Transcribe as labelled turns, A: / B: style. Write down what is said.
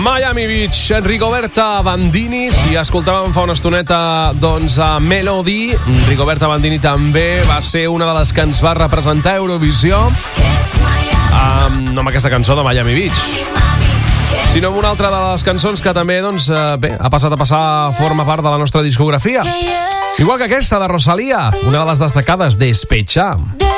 A: Miami Beach, Rigoberta Bandini. Si escoltàvem fa una estoneta, doncs, a Melody, Rigoberta Bandini també va ser una de les que ens va representar a Eurovisió, no amb aquesta cançó de Miami Beach, sinó amb una altra de les cançons que també, doncs, ha passat a passar a formar part de la nostra discografia. Igual que aquesta de Rosalía, una de les destacades, Despecha.